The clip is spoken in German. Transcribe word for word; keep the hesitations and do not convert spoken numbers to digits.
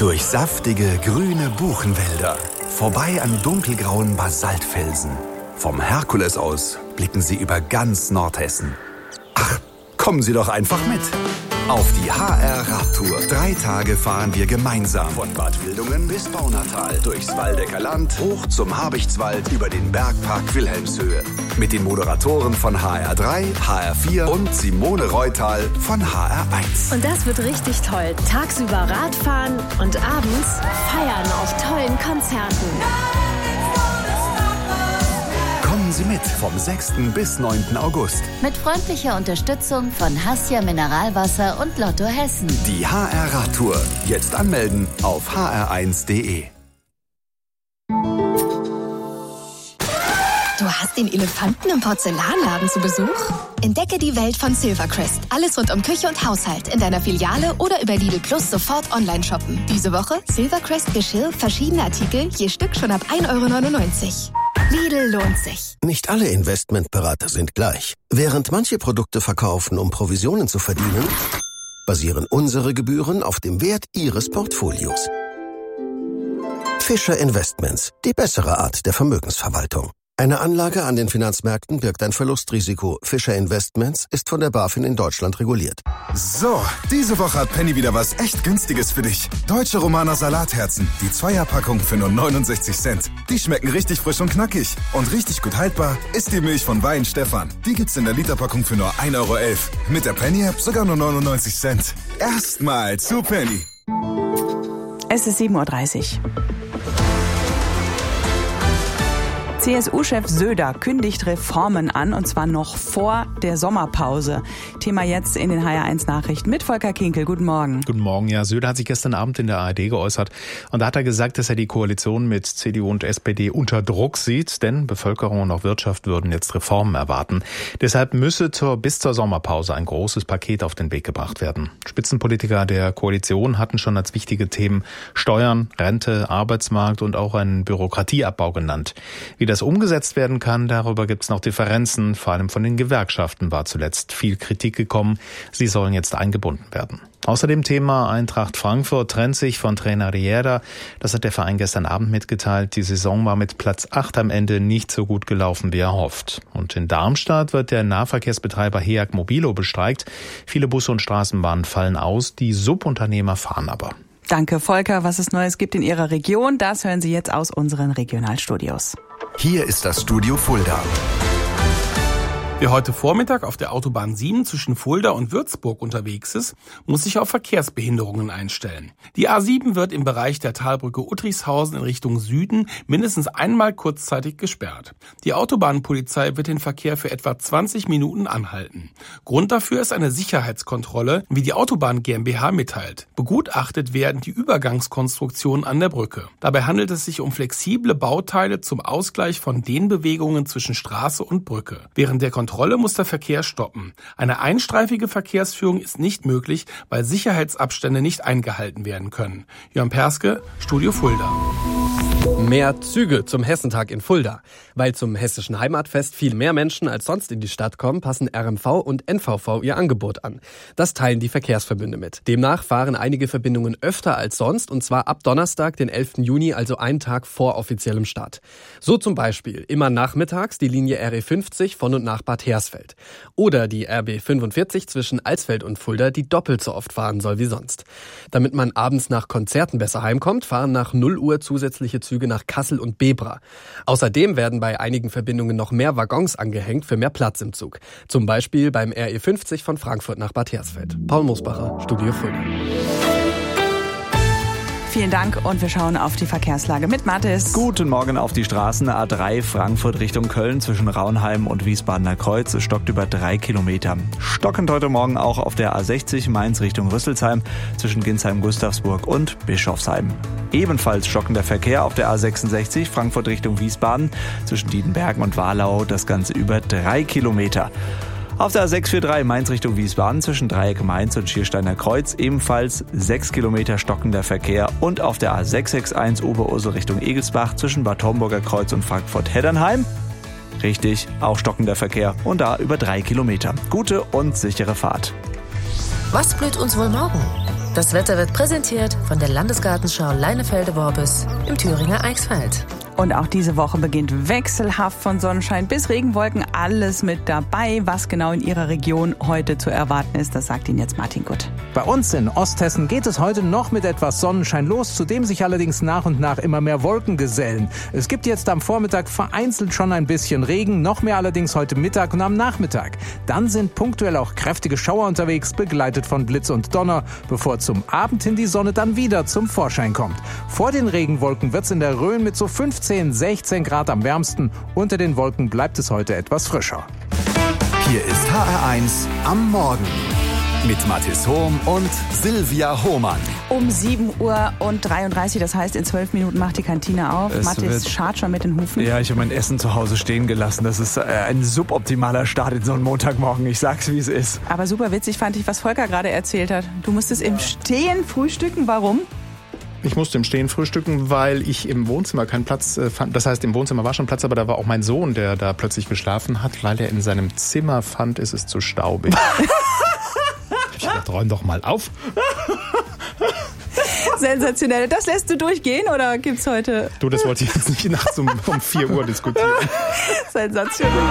Durch saftige, grüne Buchenwälder, vorbei an dunkelgrauen Basaltfelsen. Vom Herkules aus blicken Sie über ganz Nordhessen. Ach, kommen Sie doch einfach mit. Auf die H R-Radtour. Drei Tage fahren wir gemeinsam. Von Bad Wildungen bis Baunatal. Durchs Waldecker Land, hoch zum Habichtswald, über den Bergpark Wilhelmshöhe. Mit den Moderatoren von H R drei, H R vier und Simone Reutal von H R eins. Und das wird richtig toll. Tagsüber Radfahren und abends feiern auf tollen Konzerten. Kommen Sie mit vom sechsten bis neunten August. Mit freundlicher Unterstützung von Hassia Mineralwasser und Lotto Hessen. Die H R-Radtour. Jetzt anmelden auf h r eins punkt d e. Du hast den Elefanten im Porzellanladen zu Besuch? Entdecke die Welt von Silvercrest. Alles rund um Küche und Haushalt in deiner Filiale oder über Lidl Plus sofort online shoppen. Diese Woche Silvercrest Geschirr, verschiedene Artikel, je Stück schon ab ein Euro neunundneunzig. Lidl lohnt sich. Nicht alle Investmentberater sind gleich. Während manche Produkte verkaufen, um Provisionen zu verdienen, basieren unsere Gebühren auf dem Wert Ihres Portfolios. Fischer Investments, die bessere Art der Vermögensverwaltung. Eine Anlage an den Finanzmärkten birgt ein Verlustrisiko. Fischer Investments ist von der BaFin in Deutschland reguliert. So, diese Woche hat Penny wieder was echt Günstiges für dich. Deutsche Romaner Salatherzen. Die Zweierpackung für nur neunundsechzig Cent. Die schmecken richtig frisch und knackig. Und richtig gut haltbar ist die Milch von Wein Stefan. Die gibt's in der Literpackung für nur ein Euro elf. Mit der Penny-App sogar nur neunundneunzig Cent. Erstmal zu Penny. Es ist sieben Uhr dreißig. C S U-Chef Söder kündigt Reformen an, und zwar noch vor der Sommerpause. Thema jetzt in den H R eins Nachrichten mit Volker Kinkel. Guten Morgen. Guten Morgen. Ja, Söder hat sich gestern Abend in der A R D geäußert. Und da hat er gesagt, dass er die Koalition mit C D U und S P D unter Druck sieht. Denn Bevölkerung und auch Wirtschaft würden jetzt Reformen erwarten. Deshalb müsse zur, bis zur Sommerpause ein großes Paket auf den Weg gebracht werden. Spitzenpolitiker der Koalition hatten schon als wichtige Themen Steuern, Rente, Arbeitsmarkt und auch einen Bürokratieabbau genannt. Wie das umgesetzt werden kann, darüber gibt es noch Differenzen. Vor allem von den Gewerkschaften war zuletzt viel Kritik gekommen. Sie sollen jetzt eingebunden werden. Außerdem Thema Eintracht Frankfurt trennt sich von Trainer Riera. Das hat der Verein gestern Abend mitgeteilt. Die Saison war mit Platz acht am Ende nicht so gut gelaufen, wie er hofft. Und in Darmstadt wird der Nahverkehrsbetreiber Heag Mobilo bestreikt. Viele Busse und Straßenbahnen fallen aus. Die Subunternehmer fahren aber. Danke, Volker. Was es Neues gibt in Ihrer Region, das hören Sie jetzt aus unseren Regionalstudios. Hier ist das Studio Fulda. Wer heute Vormittag auf der Autobahn sieben zwischen Fulda und Würzburg unterwegs ist, muss sich auf Verkehrsbehinderungen einstellen. Die A sieben wird im Bereich der Talbrücke Uttrichshausen in Richtung Süden mindestens einmal kurzzeitig gesperrt. Die Autobahnpolizei wird den Verkehr für etwa zwanzig Minuten anhalten. Grund dafür ist eine Sicherheitskontrolle, wie die Autobahn GmbH mitteilt. Begutachtet werden die Übergangskonstruktionen an der Brücke. Dabei handelt es sich um flexible Bauteile zum Ausgleich von den Bewegungen zwischen Straße und Brücke. Während der Kontrolle muss der Verkehr stoppen. Eine einstreifige Verkehrsführung ist nicht möglich, weil Sicherheitsabstände nicht eingehalten werden können. Jörn Perske, Studio Fulda. Mehr Züge zum Hessentag in Fulda. Weil zum Hessischen Heimatfest viel mehr Menschen als sonst in die Stadt kommen, passen R M V und N V V ihr Angebot an. Das teilen die Verkehrsverbünde mit. Demnach fahren einige Verbindungen öfter als sonst, und zwar ab Donnerstag, den elften Juni, also einen Tag vor offiziellem Start. So zum Beispiel immer nachmittags die Linie R E fünfzig von und nach Bad Hersfeld. Oder die R B fünfundvierzig zwischen Alsfeld und Fulda, die doppelt so oft fahren soll wie sonst. Damit man abends nach Konzerten besser heimkommt, fahren nach null Uhr zusätzliche Züge nach Kassel und Bebra. Außerdem werden bei einigen Verbindungen noch mehr Waggons angehängt für mehr Platz im Zug. Zum Beispiel beim R E fünfzig von Frankfurt nach Bad Hersfeld. Paul Mosbacher, Studio Fulda. Vielen Dank, und wir schauen auf die Verkehrslage mit Mathis. Guten Morgen auf die Straßen. A drei Frankfurt Richtung Köln zwischen Raunheim und Wiesbadener Kreuz. Es stockt über drei Kilometer. Stockend heute Morgen auch auf der A sechzig Mainz Richtung Rüsselsheim zwischen Ginsheim-Gustavsburg und Bischofsheim. Ebenfalls stockender Verkehr auf der A sechsundsechzig Frankfurt Richtung Wiesbaden zwischen Diedenbergen und Warlau. Das Ganze über drei Kilometer. Auf der A sechs vier drei Mainz Richtung Wiesbaden zwischen Dreieck Mainz und Schiersteiner Kreuz ebenfalls sechs Kilometer stockender Verkehr, und auf der A sechs sechs eins Oberursel Richtung Egelsbach zwischen Bad Homburger Kreuz und Frankfurt-Heddernheim. Richtig, auch stockender Verkehr, und da über drei Kilometer. Gute und sichere Fahrt. Was blüht uns wohl morgen? Das Wetter wird präsentiert von der Landesgartenschau Leinefelde-Worbis im Thüringer Eichsfeld. Und auch diese Woche beginnt wechselhaft von Sonnenschein bis Regenwolken. Alles mit dabei. Was genau in Ihrer Region heute zu erwarten ist, das sagt Ihnen jetzt Martin Gutt. Bei uns in Osthessen geht es heute noch mit etwas Sonnenschein los, zu dem sich allerdings nach und nach immer mehr Wolken gesellen. Es gibt jetzt am Vormittag vereinzelt schon ein bisschen Regen, noch mehr allerdings heute Mittag und am Nachmittag. Dann sind punktuell auch kräftige Schauer unterwegs, begleitet von Blitz und Donner, bevor zum Abend hin die Sonne dann wieder zum Vorschein kommt. Vor den Regenwolken wird es in der Rhön mit so fünfzehn, sechzehn Grad am wärmsten. Unter den Wolken bleibt es heute etwas frischer. Hier ist H R eins am Morgen mit Mathis Hohm und Silvia Hohmann. Um sieben Uhr dreiunddreißig, das heißt in zwölf Minuten macht die Kantine auf. Es Mathis scharrt schon mit den Hufen. Ja, ich habe mein Essen zu Hause stehen gelassen. Das ist äh, ein suboptimaler Start in so einen Montagmorgen. Ich sag's, wie es ist. Aber super witzig fand ich, was Volker gerade erzählt hat. Du musstest im Stehen frühstücken. Warum? Ich musste im Stehen frühstücken, weil ich im Wohnzimmer keinen Platz äh, fand. Das heißt, im Wohnzimmer war schon Platz, aber da war auch mein Sohn, der da plötzlich geschlafen hat, weil er in seinem Zimmer fand, ist es zu staubig. Ich dachte, räum doch mal auf. Sensationell. Das lässt du durchgehen oder gibt's heute... Du, das wollte ich jetzt nicht nachts um, um vier Uhr diskutieren. Sensationell.